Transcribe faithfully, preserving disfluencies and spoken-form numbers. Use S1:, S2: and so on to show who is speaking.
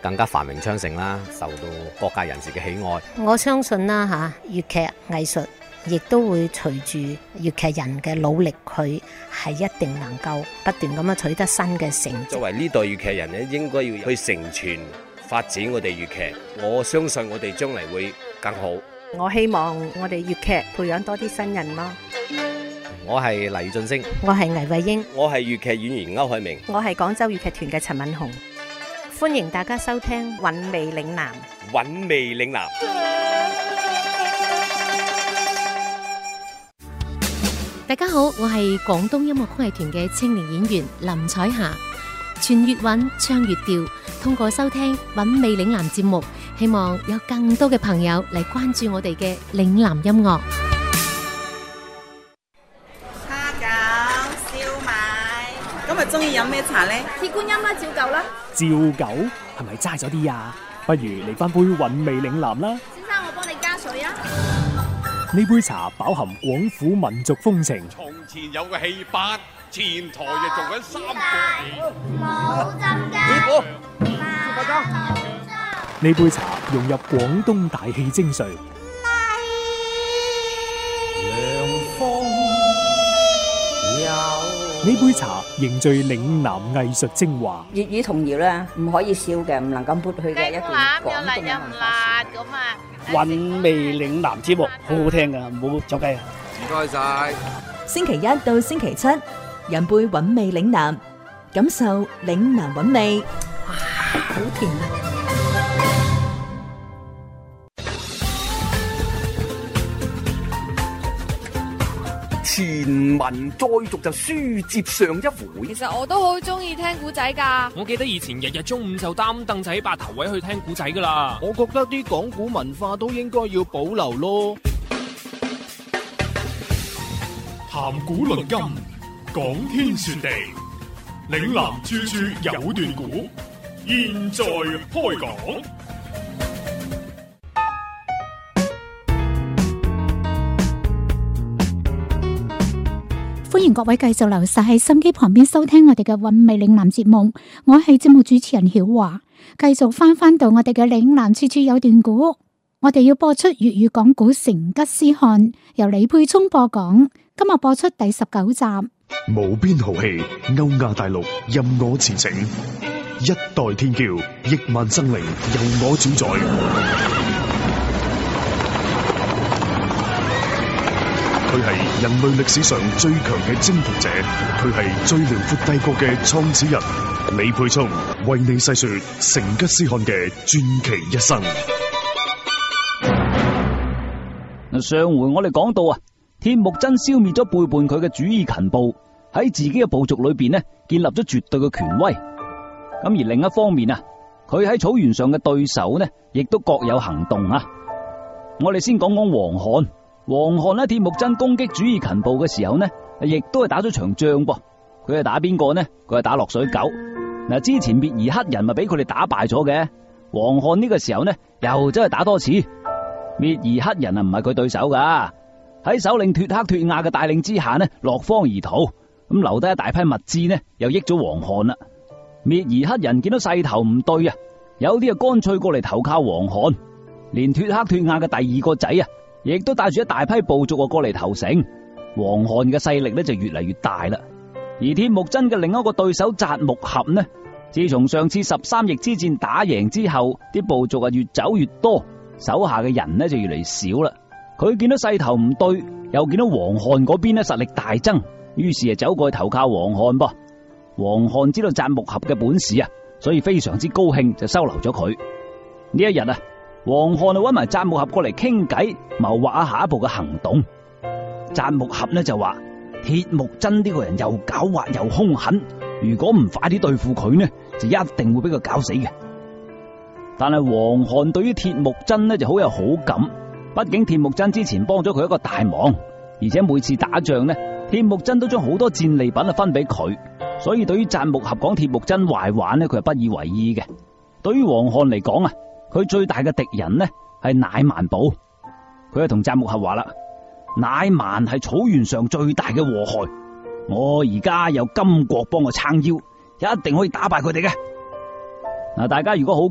S1: 更加繁榮昌盛啦，受到各界人士嘅喜愛。
S2: 我相信啦嚇，粵劇藝術亦都會隨住粵劇人嘅努力，佢係一定能夠不斷咁樣取得新嘅成績。
S3: 作為呢代粵劇人咧，應該要去承傳發展我哋粵劇。我相信我哋將嚟會更好。
S4: 我希望我哋粵劇培養多啲新人咯。
S1: 我係黎俊升，
S2: 我係倪慧英，
S3: 我係粵劇演員歐海明，
S4: 我係廣州粵劇團嘅陳敏紅。
S2: 歡迎大家收聽《韻味嶺南》。
S3: 韻味嶺南。
S5: 大家好，我係廣東音樂曲藝團嘅青年演員林彩霞。傳粵韻，唱粵調，通過收聽《韻味嶺南》節目，希望有更多嘅朋友嚟關注我哋嘅嶺南音樂。
S6: 今日中意飲咩茶呢？
S7: 鐵觀音啦，照舊啦。
S8: 照舊係咪齋咗啲啊？不如嚟翻杯韻味嶺南啦。
S7: 先生，我幫你加水啊。
S8: 呢杯茶飽含廣府民族風情。
S9: 從前有個戲班，前台就做緊三個戲。
S7: 冇浸㗎。
S8: 呢杯茶融入廣東大氣精髓。呢杯茶凝聚嶺南藝術精華。
S10: 粵語童謠咧，唔可以少嘅，唔能夠撥去嘅一段廣東嘅文化。
S11: 韻味嶺南節目好好聽噶，唔好走雞啊！
S9: 唔該晒。
S12: 星期一到星期七，飲杯韻味嶺南，感受嶺南韻味。
S2: 哇，好甜啊！
S13: 前文再續就書接上一回。
S14: 其實我都好中意聽古仔噶。
S15: 我記得以前日日中午就擔凳仔八頭位去聽古仔噶啦。
S16: 我覺得啲講古文化都應該要保留咯。
S17: 談古論今，講天說地，嶺南處處有段古，現在開講。
S18: 歡迎各位繼續留曬喺心機旁邊收聽我哋嘅韻味嶺南節目，我係節目主持人曉華，繼續翻翻到我哋嘅嶺南處處有段古，我哋要播出粵語講古成吉思汗，由李沛聰播講，今日播出第十九集。
S19: 無邊豪氣，歐亞大陸任我馳騁，一代天驕，億萬生靈由我主宰。佢係人類歷史上最強嘅征服者，佢係最遼闊帝國嘅創始人。李沛聰為你細說成吉思汗嘅傳奇一生。
S20: 上回我哋講到啊，鐵木真消滅咗背叛佢嘅主意勤部，喺自己嘅部族裏邊呢，建立咗絕對嘅權威。咁而另一方面啊，佢喺草原上嘅對手呢，亦都各有行動啊。我哋先講講王翰。王翰喺鐵木真攻擊主意勤部嘅時候呢，亦都係打咗場仗噃。佢係打邊個呢？佢係打落水狗。嗱，之前滅兒黑人咪俾佢哋打敗咗嘅。王翰呢個時候呢，又真係打多次。滅兒黑人啊，唔係佢對手噶。喺首領脫克脫亞嘅帶領之下呢，落荒而逃，咁留低一大批物資呢，又益咗王翰啦。滅兒黑人見到勢頭唔對啊，有啲啊乾脆過嚟投靠王翰，連脫克脫亞嘅第二個仔啊，亦都帶住一大批部族過嚟投誠，王翰嘅勢力咧就越嚟越大啦。而鐵木真嘅另一個對手札木合呢，自從上次十三翼之戰打贏之後，啲部族啊越走越多，手下嘅人呢就越嚟越少啦。佢見到勢頭唔對，又見到王翰嗰邊呢實力大增，於是啊走過去投靠王翰噃。王翰知道札木合嘅本事啊，所以非常之高興，就收留咗佢。呢一日啊，王翰就搵埋札木合過嚟傾偈，謀劃下下一步嘅行動。札木合呢就話：鐵木真呢個人又狡猾又兇狠，如果唔快啲對付佢呢，就一定會俾佢搞死嘅。但係王翰對於鐵木真呢就好有好感，畢竟鐵木真之前幫咗佢一個大忙，而且每次打仗呢，鐵木真都將好多戰利品啊分俾佢，所以對於札木合講鐵木真壞話呢，佢係不以為意嘅。對於王翰嚟講啊，佢最大嘅敵人呢係乃縵部，佢係同札木合話啦：乃縵係草原上最大嘅禍害，我而家有金國幫我撐腰，一定可以打敗佢哋嘅。嗱，大家如果好